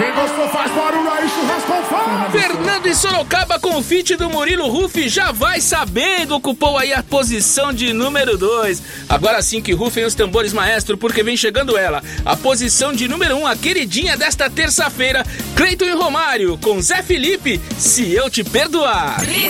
Quem gostou faz barulho aí, churrasco faz. Fernando e Sorocaba com o feat do Murilo Ruff já vai sabendo, ocupou aí a posição de número 2. Agora sim que rufem os tambores, maestro, porque vem chegando ela. A posição de número 1, a queridinha desta terça-feira, Cleiton e Romário, com Zé Felipe, Se Eu Te Perdoar.